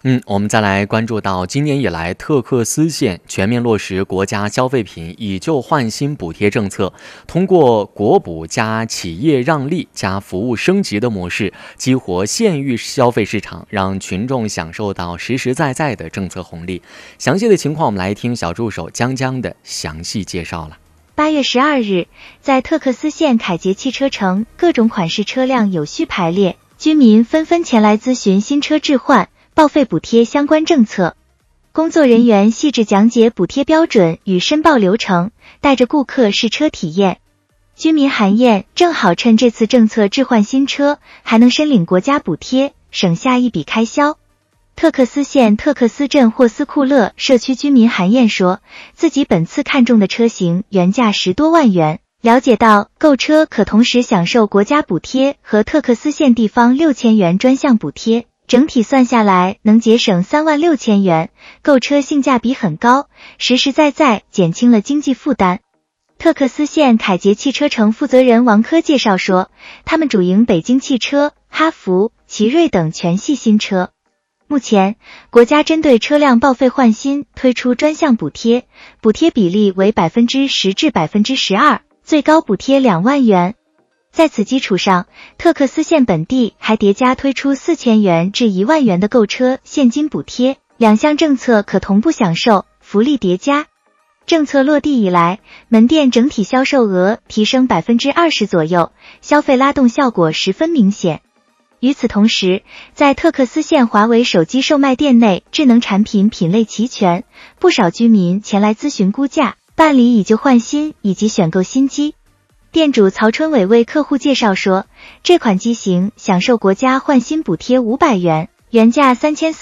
我们再来关注到今年以来，特克斯县全面落实国家消费品以旧换新补贴政策，通过国补加企业让利加服务升级的模式，激活县域消费市场，让群众享受到实实在在的政策红利。详细的情况，我们来听小助手江江的详细介绍了。 8月12日，在特克斯县凯捷汽车城，各种款式车辆有序排列，居民纷纷前来咨询新车置换、报废补贴相关政策。工作人员细致讲解补贴标准与申报流程，带着顾客试车体验。居民韩燕正好趁这次政策置换新车，还能申领国家补贴，省下一笔开销。特克斯县特克斯镇霍斯库勒社区居民韩燕说，自己本次看中的车型原价10多万元，了解到购车可同时享受国家补贴和特克斯县地方6000元专项补贴，整体算下来能节省3万6千元，购车性价比很高，实实在在减轻了经济负担。特克斯县凯捷汽车城负责人王科介绍说，他们主营北京汽车、哈弗、奇瑞等全系新车。目前，国家针对车辆报废换新推出专项补贴，补贴比例为 10% 至 12%， 最高补贴2万元。在此基础上，特克斯县本地还叠加推出4000元至1万元的购车现金补贴，2项政策可同步享受，福利叠加。政策落地以来，门店整体销售额提升 20% 左右，消费拉动效果十分明显。与此同时，在特克斯县华为手机售卖店内，智能产品品类齐全，不少居民前来咨询估价、办理以旧换新以及选购新机。店主曹春伟为客户介绍说，这款机型享受国家换新补贴500元，原价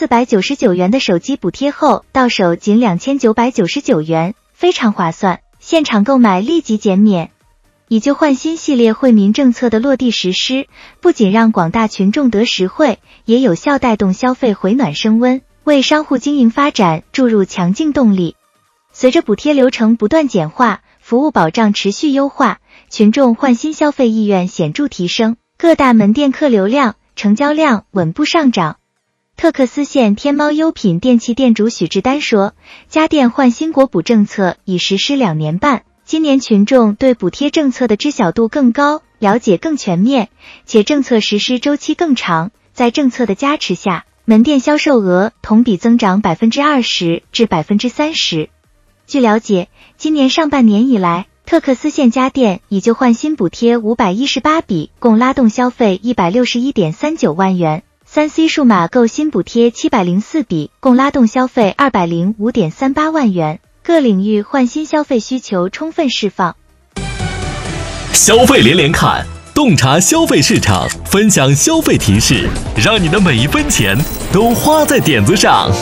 3499元的手机补贴后到手仅2999元，非常划算，现场购买立即减免。以旧换新系列惠民政策的落地实施，不仅让广大群众得实惠，也有效带动消费回暖升温，为商户经营发展注入强劲动力。随着补贴流程不断简化，服务保障持续优化，群众换新消费意愿显著提升，各大门店客流量、成交量稳步上涨。特克斯县天猫优品电器店主许志丹说，家电换新国补政策已实施2年半，今年群众对补贴政策的知晓度更高，了解更全面，且政策实施周期更长，在政策的加持下，门店销售额同比增长 20% 至 30%。 据了解，今年上半年以来，特克斯县家电以旧换新补贴518笔，共拉动消费 161.39 万元；3C 数码购新补贴704笔，共拉动消费 205.38 万元。各领域换新消费需求充分释放。 消费连连看，洞察消费市场，分享消费提示，让你的每一分钱都花在点子上。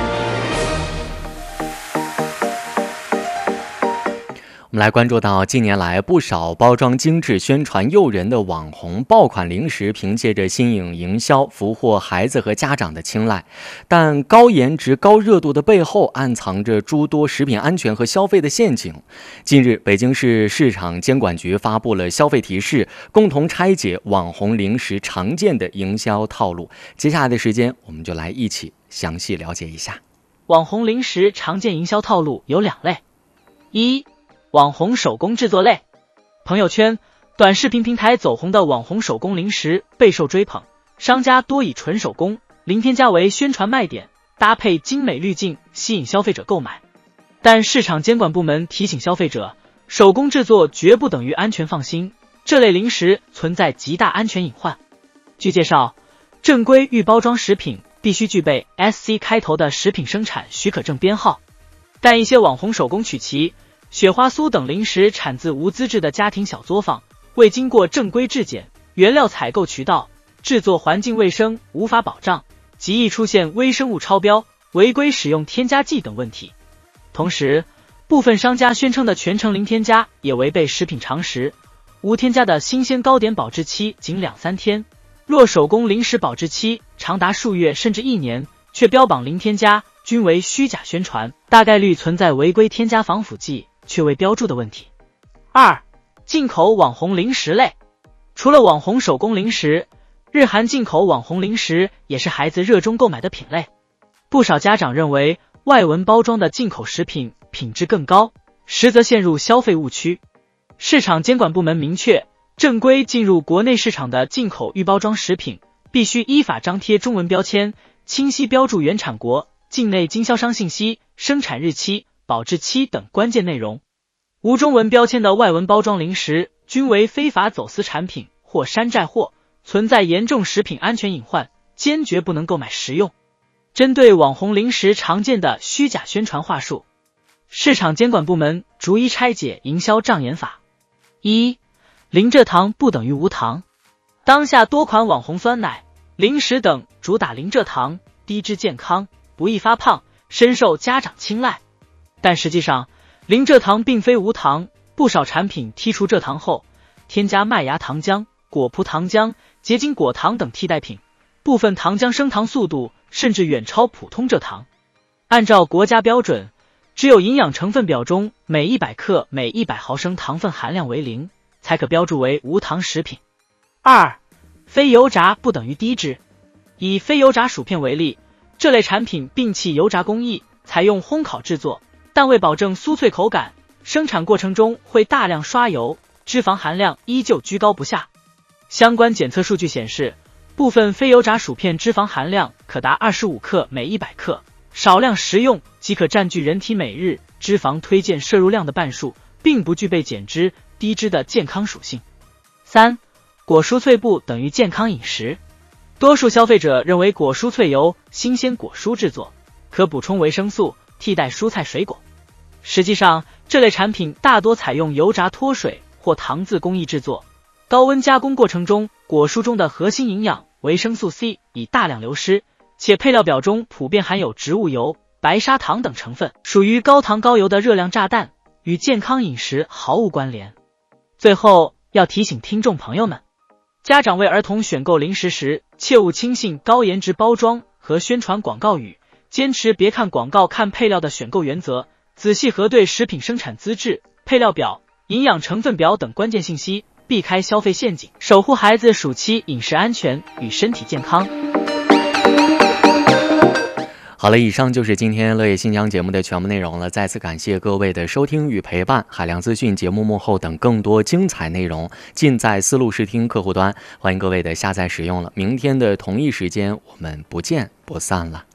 我们来关注到近年来不少包装精致、宣传诱人的网红爆款零食，凭借着新颖营销俘获孩子和家长的青睐。但高颜值、高热度的背后，暗藏着诸多食品安全和消费的陷阱。近日，北京市市场监管局发布了消费提示，共同拆解网红零食常见的营销套路。接下来的时间，我们就来一起详细了解一下。 网红零食常见营销套路有2类。一、网红手工制作类。朋友圈、短视频平台走红的网红手工零食备受追捧，商家多以纯手工、零添加为宣传卖点，搭配精美滤镜吸引消费者购买。但市场监管部门提醒消费者，手工制作绝不等于安全放心，这类零食存在极大安全隐患。据介绍，正规预包装食品必须具备 SC 开头的食品生产许可证编号，但一些网红手工曲奇、雪花酥等零食产自无资质的家庭小作坊，未经过正规质检，原料采购渠道、制作环境卫生无法保障，极易出现微生物超标、违规使用添加剂等问题。同时，部分商家宣称的全程零添加也违背食品常识，无添加的新鲜糕点保质期仅2-3天，若手工零食保质期长达数月甚至1年，却标榜零添加，均为虚假宣传，大概率存在违规添加防腐剂却未标注的问题。2、进口网红零食类。除了网红手工零食，日韩进口网红零食也是孩子热衷购买的品类。 不少家长认为外文包装的进口食品品质更高，实则陷入消费误区。市场监管部门明确，正规进入国内市场的进口预包装食品必须依法张贴中文标签，清晰标注原产国、境内经销商信息、生产日期、保质期等关键内容。无中文标签的外文包装零食均为非法走私产品或山寨货，存在严重食品安全隐患，坚决不能购买食用。针对网红零食常见的虚假宣传话术，市场监管部门逐一拆解营销障眼法。1. 零蔗糖不等于无糖。当下多款网红酸奶、零食等主打零蔗糖、低脂健康、不易发胖，深受家长青睐。但实际上，零蔗糖并非无糖，不少产品剔除蔗糖后，添加麦芽糖浆、果葡糖浆、结晶果糖等替代品，部分糖浆升糖速度甚至远超普通蔗糖。按照国家标准，只有营养成分表中每100克每100毫升糖分含量为0，才可标注为无糖食品。2. 非油炸不等于低脂。以非油炸薯片为例，这类产品摒弃油炸工艺，采用烘烤制作，但为保证酥脆口感，生产过程中会大量刷油，脂肪含量依旧居高不下。相关检测数据显示，部分非油炸薯片脂肪含量可达25克每100克，少量食用即可占据人体每日脂肪推荐摄入量的半数，并不具备减脂、低脂的健康属性。3. 果蔬脆不等于健康饮食。多数消费者认为果蔬脆由新鲜果蔬制作，可补充维生素，替代蔬菜水果。实际上，这类产品大多采用油炸脱水或糖渍工艺制作，高温加工过程中，果蔬中的核心营养维生素 C 已大量流失，且配料表中普遍含有植物油、白砂糖等成分，属于高糖高油的热量炸弹，与健康饮食毫无关联。最后要提醒听众朋友们，家长为儿童选购零食时，切勿轻信高颜值包装和宣传广告语，坚持别看广告看配料的选购原则，仔细核对食品生产资质、配料表、营养成分表等关键信息，避开消费陷阱，守护孩子暑期饮食安全与身体健康。 好了，以上就是今天乐业新疆节目的全部内容了。再次感谢各位的收听与陪伴，海量资讯、节目幕后等更多精彩内容尽在思路视听客户端，欢迎各位的下载使用了。明天的同一时间，我们不见不散了。